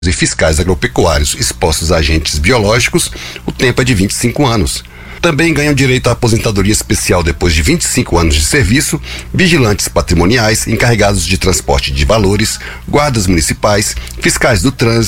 e fiscais agropecuários expostos a agentes biológicos, o tempo é de 25 anos. Também ganham direito à aposentadoria especial depois de 25 anos de serviço, vigilantes patrimoniais, encarregados de transporte de valores, guardas municipais, fiscais do trânsito,